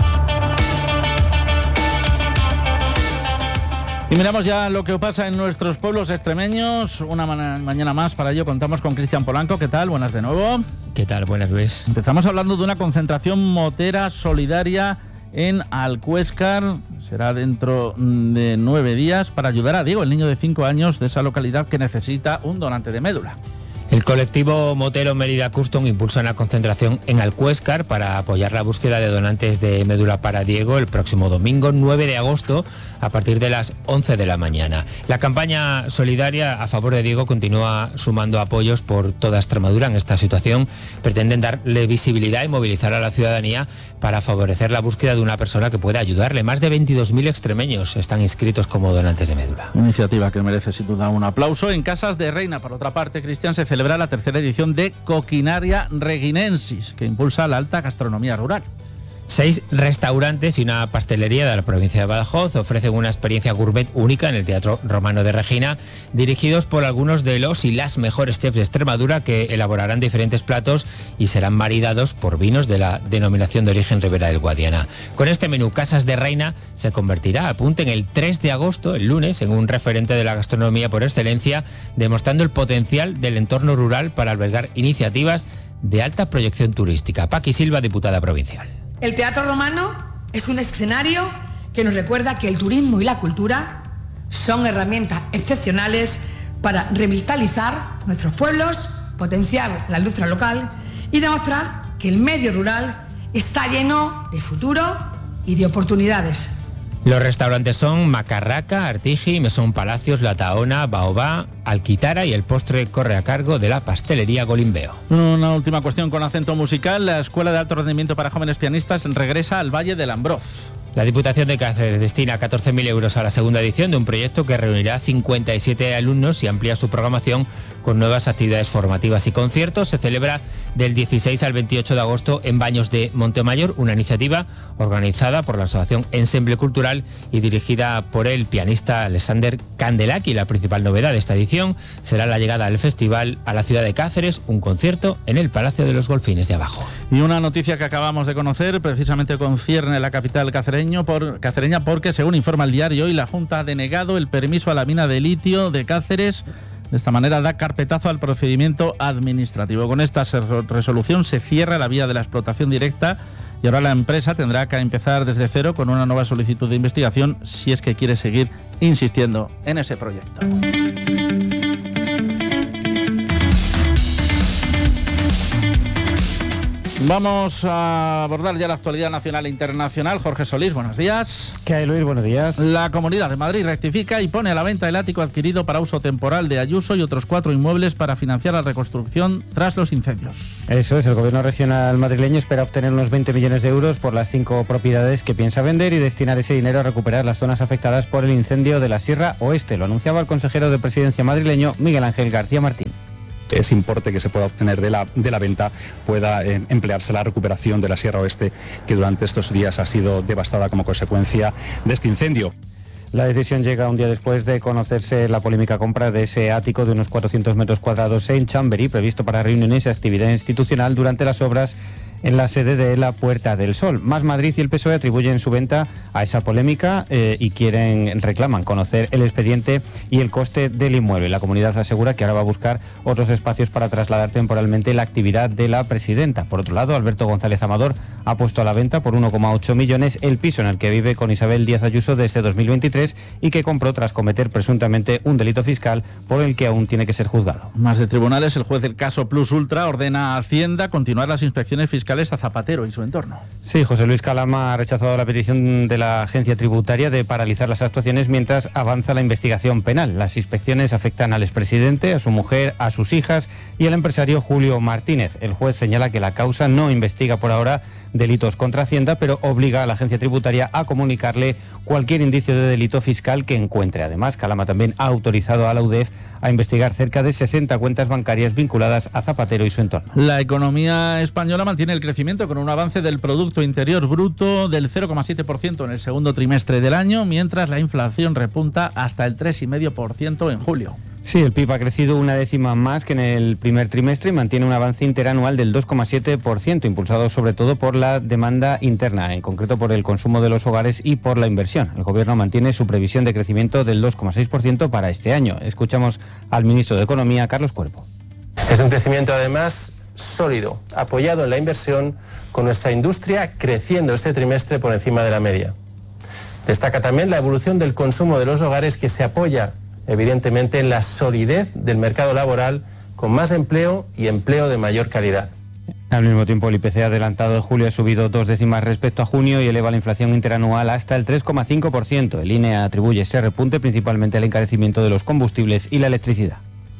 Y miramos ya lo que pasa en nuestros pueblos extremeños. Una ma- mañana más, para ello contamos con Cristian Polanco. ¿Qué tal? Buenas de nuevo. ¿Qué tal? Buenas, Luis. Empezamos hablando de una concentración motera solidaria en Alcuéscar. Será dentro de nueve días para ayudar a Diego, el niño de cinco años de esa localidad que necesita un donante de médula. El colectivo Motero Mérida Custom impulsa una concentración en Alcuéscar para apoyar la búsqueda de donantes de médula para Diego el próximo domingo nueve de agosto a partir de las once de la mañana. La campaña solidaria a favor de Diego continúa sumando apoyos por toda Extremadura en esta situación. Pretenden darle visibilidad y movilizar a la ciudadanía para favorecer la búsqueda de una persona que pueda ayudarle. Más de veintidós mil extremeños están inscritos como donantes de médula. Iniciativa que merece sin duda un aplauso. En Casas de Reina, por otra parte, Cristian, se celebra la tercera edición de Coquinaria Reguinensis, que impulsa la alta gastronomía rural. Seis restaurantes y una pastelería de la provincia de Badajoz ofrecen una experiencia gourmet única en el Teatro Romano de Regina, dirigidos por algunos de los y las mejores chefs de Extremadura que elaborarán diferentes platos y serán maridados por vinos de la denominación de origen Ribera del Guadiana. Con este menú, Casas de Reina se convertirá, apunten, el tres de agosto, el lunes, en un referente de la gastronomía por excelencia, demostrando el potencial del entorno rural para albergar iniciativas de alta proyección turística. Paqui Silva, diputada provincial. El Teatro Romano es un escenario que nos recuerda que el turismo y la cultura son herramientas excepcionales para revitalizar nuestros pueblos, potenciar la industria local y demostrar que el medio rural está lleno de futuro y de oportunidades. Los restaurantes son Macarraca, Artigi, Mesón Palacios, La Taona, Baobá, Alquitara y el postre corre a cargo de la pastelería Golimbeo. Una última cuestión con acento musical. La Escuela de Alto Rendimiento para Jóvenes Pianistas regresa al Valle del Ambroz. La Diputación de Cáceres destina catorce mil euros a la segunda edición de un proyecto que reunirá cincuenta y siete alumnos y amplía su programación con nuevas actividades formativas y conciertos. Se celebra del dieciséis al veintiocho de agosto en Baños de Montemayor, una iniciativa organizada por la Asociación Ensemble Cultural y dirigida por el pianista Alexander Candelaki. La principal novedad de esta edición será la llegada al festival a la ciudad de Cáceres, un concierto en el Palacio de los Golfines de Abajo. Y una noticia que acabamos de conocer, precisamente concierne la capital cacereña, Por, cacereña porque, según informa el diario Hoy, la Junta ha denegado el permiso a la mina de litio de Cáceres. De esta manera da carpetazo al procedimiento administrativo. Con esta resolución se cierra la vía de la explotación directa y ahora la empresa tendrá que empezar desde cero con una nueva solicitud de investigación si es que quiere seguir insistiendo en ese proyecto. Vamos a abordar ya la actualidad nacional e internacional. Jorge Solís, buenos días. ¿Qué hay, Luis? Buenos días. La Comunidad de Madrid rectifica y pone a la venta el ático adquirido para uso temporal de Ayuso y otros cuatro inmuebles para financiar la reconstrucción tras los incendios. Eso es, el gobierno regional madrileño espera obtener unos veinte millones de euros por las cinco propiedades que piensa vender y destinar ese dinero a recuperar las zonas afectadas por el incendio de la Sierra Oeste. Lo anunciaba el consejero de Presidencia madrileño, Miguel Ángel García Martín. Ese importe que se pueda obtener de la, de la venta pueda eh, emplearse en la recuperación de la Sierra Oeste, que durante estos días ha sido devastada como consecuencia de este incendio. La decisión llega un día después de conocerse la polémica compra de ese ático de unos cuatrocientos metros cuadrados en Chamberí, previsto para reuniones y actividad institucional durante las obras en la sede de la Puerta del Sol. Más Madrid y el P S O E atribuyen su venta a esa polémica eh, y quieren, reclaman conocer el expediente y el coste del inmueble. La comunidad asegura que ahora va a buscar otros espacios para trasladar temporalmente la actividad de la presidenta. Por otro lado, Alberto González Amador ha puesto a la venta por uno coma ocho millones el piso en el que vive con Isabel Díaz Ayuso desde dos mil veintitrés y que compró tras cometer presuntamente un delito fiscal por el que aún tiene que ser juzgado. Más de tribunales, el juez del caso Plus Ultra ordena a Hacienda continuar las inspecciones fiscales a Zapatero y su entorno. Sí, José Luis Calama ha rechazado la petición de la agencia tributaria de paralizar las actuaciones mientras avanza la investigación penal. Las inspecciones afectan al expresidente, a su mujer, a sus hijas y al empresario Julio Martínez. El juez señala que la causa no investiga por ahora delitos contra Hacienda, pero obliga a la agencia tributaria a comunicarle cualquier indicio de delito fiscal que encuentre. Además, Calama también ha autorizado a la U D E F a investigar cerca de sesenta cuentas bancarias vinculadas a Zapatero y su entorno. La economía española mantiene el crecimiento con un avance del Producto Interior Bruto del cero coma siete por ciento en el segundo trimestre del año, mientras la inflación repunta hasta el tres coma cinco por ciento en julio. Sí, el P I B ha crecido una décima más que en el primer trimestre y mantiene un avance interanual del dos coma siete por ciento, impulsado sobre todo por la demanda interna, en concreto por el consumo de los hogares y por la inversión. El Gobierno mantiene su previsión de crecimiento del dos coma seis por ciento para este año. Escuchamos al ministro de Economía, Carlos Cuervo. Es un crecimiento además sólido, apoyado en la inversión, con nuestra industria creciendo este trimestre por encima de la media. Destaca también la evolución del consumo de los hogares, que se apoya evidentemente en la solidez del mercado laboral, con más empleo y empleo de mayor calidad. Al mismo tiempo, el I P C adelantado de julio ha subido dos décimas respecto a junio y eleva la inflación interanual hasta el tres coma cinco por ciento. El I N E atribuye ese repunte principalmente al encarecimiento de los combustibles y la electricidad.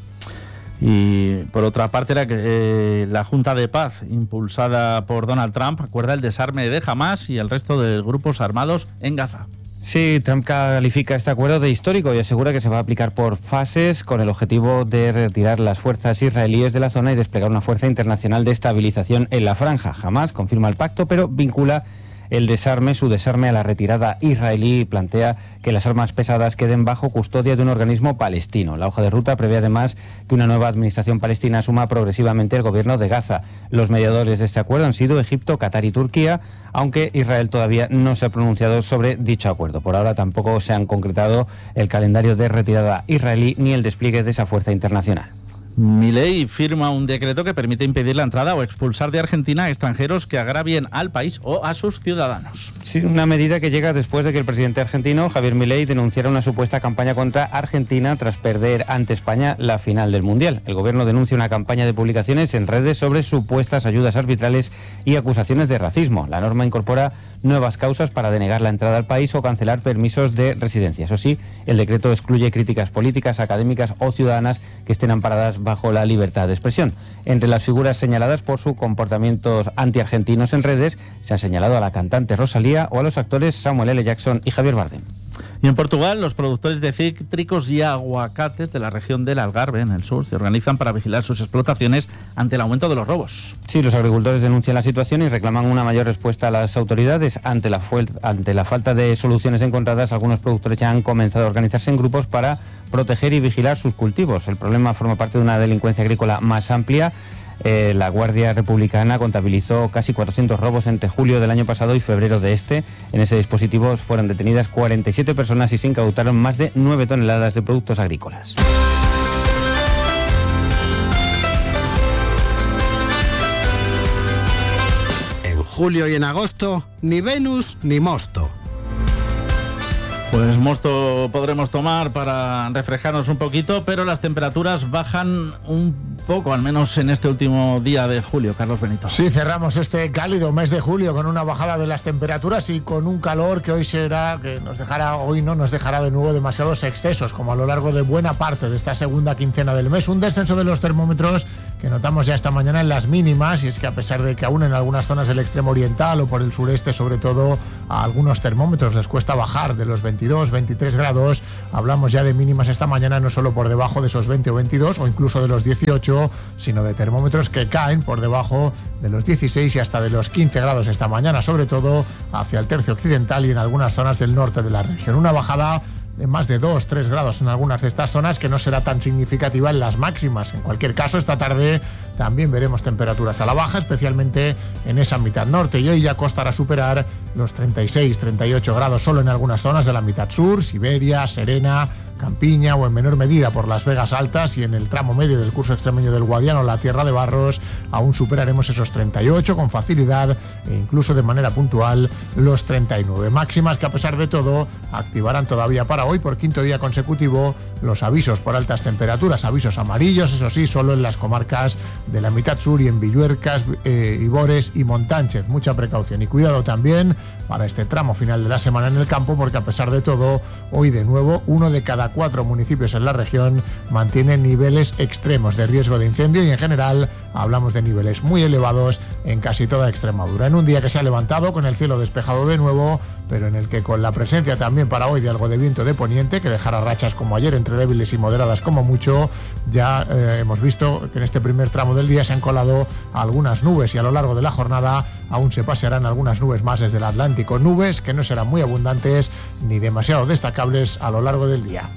Y por otra parte, la, eh, la Junta de Paz, impulsada por Donald Trump, acuerda el desarme de Hamas y el resto de grupos armados en Gaza. Sí, Trump califica este acuerdo de histórico y asegura que se va a aplicar por fases con el objetivo de retirar las fuerzas israelíes de la zona y desplegar una fuerza internacional de estabilización en la franja. Jamás confirma el pacto, pero vincula el desarme, su desarme a la retirada israelí, y plantea que las armas pesadas queden bajo custodia de un organismo palestino. La hoja de ruta prevé además que una nueva administración palestina asuma progresivamente el gobierno de Gaza. Los mediadores de este acuerdo han sido Egipto, Qatar y Turquía, aunque Israel todavía no se ha pronunciado sobre dicho acuerdo. Por ahora tampoco se han concretado el calendario de retirada israelí ni el despliegue de esa fuerza internacional. Milei firma un decreto que permite impedir la entrada o expulsar de Argentina a extranjeros que agravien al país o a sus ciudadanos. Sí, una medida que llega después de que el presidente argentino, Javier Milei, denunciara una supuesta campaña contra Argentina tras perder ante España la final del Mundial. El gobierno denuncia una campaña de publicaciones en redes sobre supuestas ayudas arbitrales y acusaciones de racismo. La norma incorpora nuevas causas para denegar la entrada al país o cancelar permisos de residencia. Eso sí, el decreto excluye críticas políticas, académicas o ciudadanas que estén amparadas bajo la libertad de expresión. Entre las figuras señaladas por sus comportamientos antiargentinos en redes se han señalado a la cantante Rosalía o a los actores Samuel L. Jackson y Javier Bardem. Y en Portugal, los productores de cítricos y aguacates de la región del Algarve, en el sur, se organizan para vigilar sus explotaciones ante el aumento de los robos. Sí, los agricultores denuncian la situación y reclaman una mayor respuesta a las autoridades. Ante la, ante la falta de soluciones encontradas, algunos productores ya han comenzado a organizarse en grupos para proteger y vigilar sus cultivos. El problema forma parte de una delincuencia agrícola más amplia. Eh, la Guardia Republicana contabilizó casi cuatrocientos robos entre julio del año pasado y febrero de este. En ese dispositivo fueron detenidas cuarenta y siete personas y se incautaron más de nueve toneladas de productos agrícolas. julio y en agosto, ni Venus ni mosto. Pues mosto podremos tomar para refrescarnos un poquito, pero las temperaturas bajan un poco, al menos en este último día de julio. Carlos Benito. Sí, cerramos este cálido mes de julio con una bajada de las temperaturas y con un calor que hoy será, que nos dejará, hoy no nos dejará de nuevo demasiados excesos, como a lo largo de buena parte de esta segunda quincena del mes. Un descenso de los termómetros que notamos ya esta mañana en las mínimas, y es que a pesar de que aún en algunas zonas del extremo oriental o por el sureste, sobre todo, a algunos termómetros les cuesta bajar de los veintidós, veintitrés grados, hablamos ya de mínimas esta mañana no solo por debajo de esos veinte o veintidós o incluso de los dieciocho, sino de termómetros que caen por debajo de los dieciséis y hasta de los quince grados esta mañana, sobre todo hacia el tercio occidental y en algunas zonas del norte de la región. Una bajada de más de dos, tres grados en algunas de estas zonas, que no será tan significativa en las máximas. En cualquier caso, esta tarde también veremos temperaturas a la baja, especialmente en esa mitad norte, y hoy ya costará superar los treinta y seis, treinta y ocho grados solo en algunas zonas de la mitad sur, Siberia, Serena, Campiña o en menor medida por las Vegas Altas, y en el tramo medio del curso extremeño del Guadiano, la Tierra de Barros, aún superaremos esos treinta y ocho con facilidad e incluso de manera puntual los treinta y nueve. Máximas que a pesar de todo activarán todavía para hoy por quinto día consecutivo los avisos por altas temperaturas, avisos amarillos, eso sí, solo en las comarcas de la mitad sur y en Villuercas, eh, Ibores y Montánchez. Mucha precaución y cuidado también para este tramo final de la semana en el campo, porque a pesar de todo, hoy de nuevo uno de cada cuatro municipios en la región mantiene niveles extremos de riesgo de incendio, y en general hablamos de niveles muy elevados en casi toda Extremadura. En un día que se ha levantado con el cielo despejado de nuevo, pero en el que con la presencia también para hoy de algo de viento de poniente, que dejará rachas como ayer entre débiles y moderadas como mucho, ya eh, hemos visto que en este primer tramo del día se han colado algunas nubes, y a lo largo de la jornada aún se pasearán algunas nubes más desde el Atlántico, nubes que no serán muy abundantes ni demasiado destacables a lo largo del día.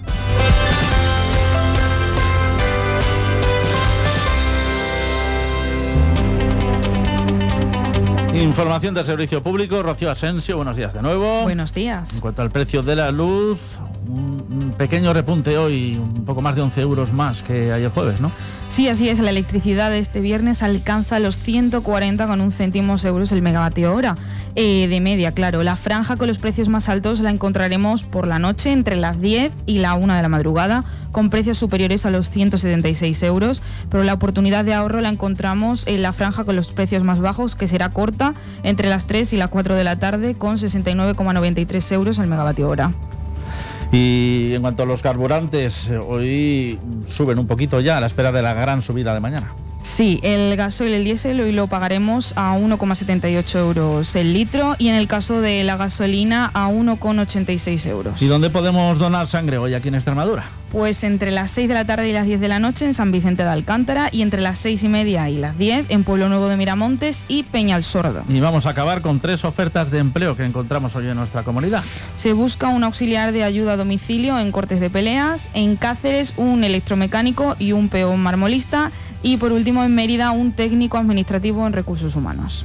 Información del servicio público, Rocío Asensio, buenos días de nuevo. Buenos días. En cuanto al precio de la luz, un pequeño repunte hoy, un poco más de once euros más que ayer jueves, ¿no? Sí, así es. La electricidad de este viernes alcanza los ciento cuarenta con un céntimos euros el megavatio hora. Eh, de media, claro. La franja con los precios más altos la encontraremos por la noche entre las diez y la una de la madrugada, con precios superiores a los ciento setenta y seis euros, pero la oportunidad de ahorro la encontramos en la franja con los precios más bajos, que será corta entre las tres y las cuatro de la tarde, con sesenta y nueve con noventa y tres euros el megavatio hora. Y en cuanto a los carburantes, hoy suben un poquito ya a la espera de la gran subida de mañana. Sí, el gasoil y el diésel hoy lo pagaremos a uno coma setenta y ocho euros el litro, y en el caso de la gasolina a uno coma ochenta y seis euros. ¿Y dónde podemos donar sangre hoy aquí en Extremadura? Pues entre las seis de la tarde y las diez de la noche en San Vicente de Alcántara, y entre las seis y media y las diez en Pueblo Nuevo de Miramontes y Peñalsordo. Y vamos a acabar con tres ofertas de empleo que encontramos hoy en nuestra comunidad. Se busca un auxiliar de ayuda a domicilio en Cortes de Peleas, en Cáceres un electromecánico y un peón marmolista, y por último en Mérida un técnico administrativo en recursos humanos.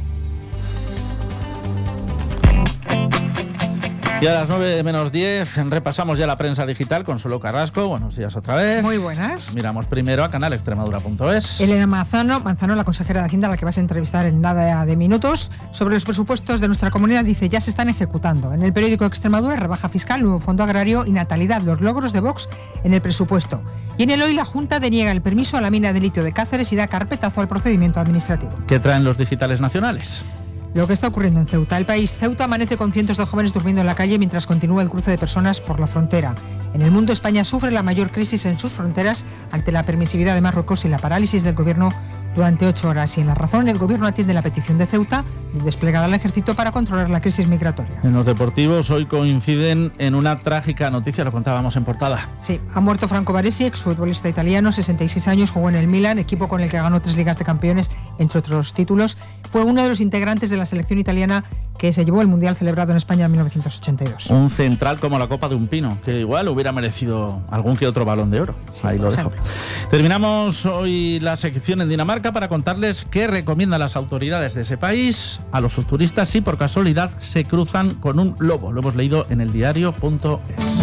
Y a las nueve menos diez repasamos ya la prensa digital con Solo Carrasco. Buenos días otra vez. Muy buenas. Miramos primero a canal extremadura punto es. Elena Manzano, Manzano, la consejera de Hacienda, a la que vas a entrevistar en nada de minutos, sobre los presupuestos de nuestra comunidad, dice: ya se están ejecutando. En el periódico Extremadura, rebaja fiscal, nuevo fondo agrario y natalidad, los logros de Vox en el presupuesto. Y en el hoy la Junta deniega el permiso a la mina de litio de Cáceres y da carpetazo al procedimiento administrativo. ¿Qué traen los digitales nacionales? Lo que está ocurriendo en Ceuta. El país Ceuta amanece con cientos de jóvenes durmiendo en la calle mientras continúa el cruce de personas por la frontera. En el mundo, España sufre la mayor crisis en sus fronteras ante la permisividad de Marruecos y la parálisis del gobierno durante ocho horas. Y en La Razón, el gobierno atiende la petición de Ceuta de desplegar al ejército para controlar la crisis migratoria. En los deportivos hoy coinciden en una trágica noticia, lo contábamos en portada. Sí, ha muerto Franco Baresi, exfutbolista italiano, sesenta y seis años, jugó en el Milan, equipo con el que ganó tres Ligas de Campeones, entre otros títulos. Fue uno de los integrantes de la selección italiana que se llevó el Mundial celebrado en España en mil novecientos ochenta y dos. Un central como la copa de un pino, que igual hubiera merecido algún que otro balón de oro. Sí, ahí lo dejo. Terminamos hoy la sección en Dinamarca para contarles qué recomiendan las autoridades de ese país a los turistas si por casualidad se cruzan con un lobo. Lo hemos leído en el diario punto es.